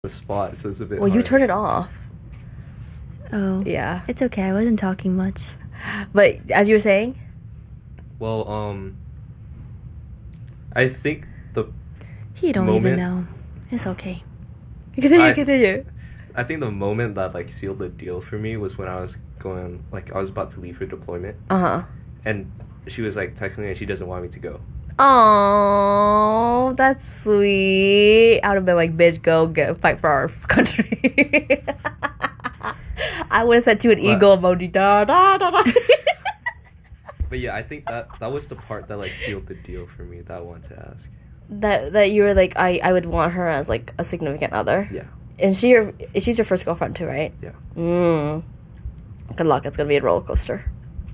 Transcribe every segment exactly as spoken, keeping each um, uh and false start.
the spot, so it's a bit Well, hard. you turn it off. Oh. Yeah. It's okay. I wasn't talking much. But as you were saying? Well, um... I think the... He don't moment, even know. It's okay. Continue, I- continue. I think the moment that, like, sealed the deal for me was when I was going... Like, I was about to leave for deployment. Uh-huh. And she was, like, texting me and she doesn't want me to go. Oh, that's sweet. I would have been like, bitch, go get fight for our country. I would have sent you an What? eagle emoji. Da, da, da, da. But yeah, I think that that was the part that, like, sealed the deal for me that I wanted to ask. that that you were like, I, I would want her as like a significant other. Yeah. And she your she's your first girlfriend too, right? Yeah. Mm. Good luck. It's gonna be a roller coaster.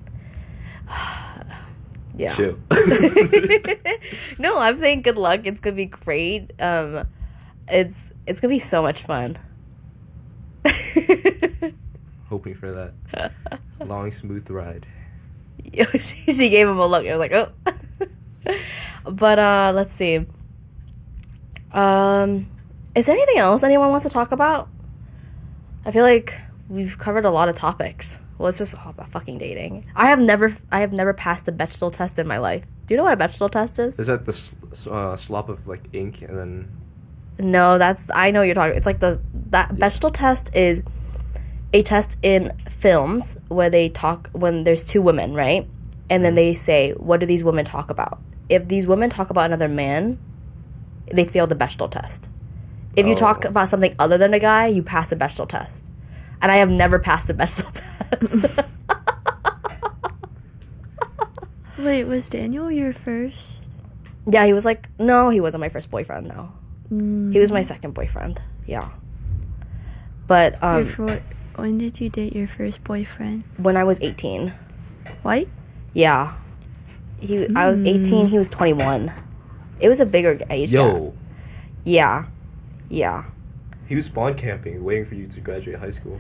Yeah. Chill. No, I'm saying good luck. It's gonna be great. Um, it's it's gonna be so much fun. Hoping for that. Long, smooth ride. she, she gave him a look. I was like, oh. But uh, let's see. Um, is there anything else anyone wants to talk about? I feel like we've covered a lot of topics. Well, it's just all about fucking dating. I have never, I have never passed a Bechdel test in my life. Do you know what a Bechdel test is? Is that the sl- uh, slop of, like, ink and then... No, that's I know what you're talking. It's like the that Yeah. Bechdel test is a test in films where they talk when there's two women, right? And then they say, what do these women talk about? If these women talk about another man, they fail the Bechdel test. If you talk Oh. about something other than a guy, you pass the Bechdel test. And I have never passed the Bechdel test. Wait, was Daniel your first? Yeah, he was like, no, he wasn't my first boyfriend, no. Mm. He was my second boyfriend, yeah. But um, Your fir- when did you date your first boyfriend? when I was eighteen, White? yeah. He, I was eighteen, he was twenty-one. It was a bigger age gap. Yo! Yeah, yeah. He was spawn camping, waiting for you to graduate high school.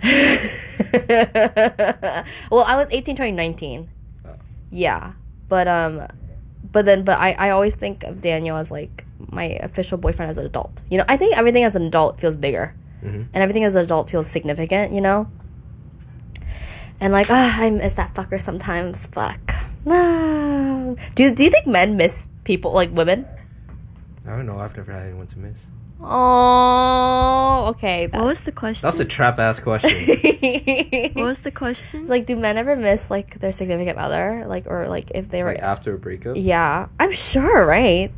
Well, I was eighteen, turning nineteen. Oh. Yeah, but um, but then, but I, I always think of Daniel as like my official boyfriend as an adult. You know, I think everything as an adult feels bigger, Mm-hmm. and everything as an adult feels significant. You know, and like ah, I miss that fucker sometimes. Fuck. Ah. Do do you think men miss people like women? I don't know, I've never had anyone to miss. Oh, okay. What was the question? That's a trap-ass question. What was the question? Like, do men ever miss like their significant other, like, or like if they were? Like, after a breakup? Yeah, I'm sure, right?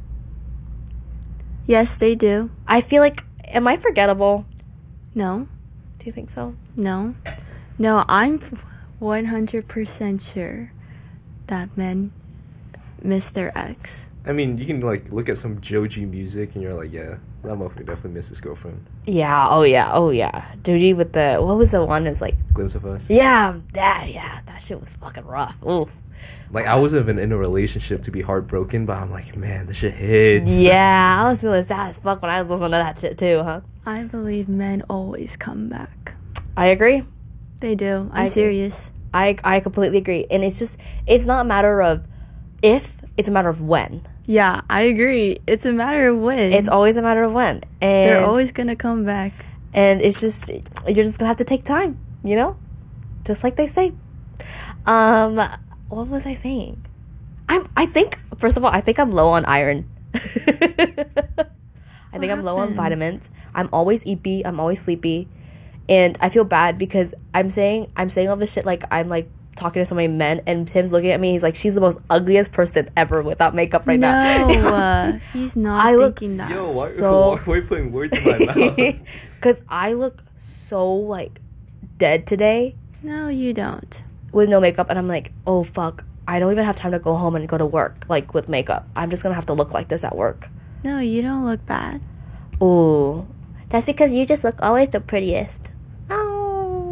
Yes, they do. I feel like, am I forgettable? No, Do you think so? no, no. I'm one hundred percent sure that men miss their ex. I mean, you can, like, look at some Joji music and you're like, yeah, that motherfucker definitely missed his girlfriend. Yeah. Oh yeah. Oh yeah. Duty with the what was the one? It's like Glimpse of Us. yeah, yeah, yeah. That shit was fucking rough. Ooh. Like, I wasn't even in a relationship to be heartbroken, but I'm like, man, this shit hits. Yeah, I was feeling sad as fuck when I was listening to that shit too, huh? I believe men always come back. I agree. They do. I I'm agree. serious. I I completely agree. And it's just it's not a matter of if, it's a matter of when. Yeah, I agree. It's a matter of when. It's always a matter of when. And They're always gonna come back. and it's just you're just gonna have to take time, you know? Just like they say. Um what was I saying? I'm I think first of all, I think I'm low on iron. I think I'm low on happened? vitamins. I'm always eepy, I'm always sleepy. And I feel bad because I'm saying I'm saying all this shit like I'm like talking to so many men, and Tim's looking at me, he's like, she's the most ugliest person ever without makeup right no, now. uh, he's not I look thinking that. Yo, why, So- why are you putting words in my mouth? Because I look so like dead today No, you don't. with no makeup, and I'm like, oh fuck, I don't even have time to go home and go to work like with makeup. I'm just gonna have to look like this at work. No, you don't look bad. Ooh, that's because you just look always the prettiest. Oh.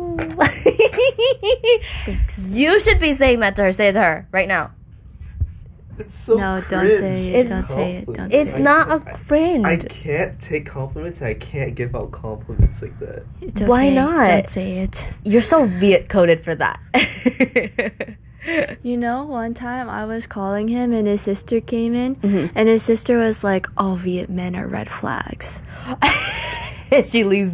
You should be saying that to her. Say it to her right now. It's so No, don't cringe. say it. It's- Don't say it. Don't It's say it. not a friend. I can't take compliments. I can't give out compliments like that. It's okay. Why not? Don't say it. You're so Viet coded for that. You know, one time I was calling him and his sister came in, Mhm. and his sister was like, all Viet men are red flags. She leaves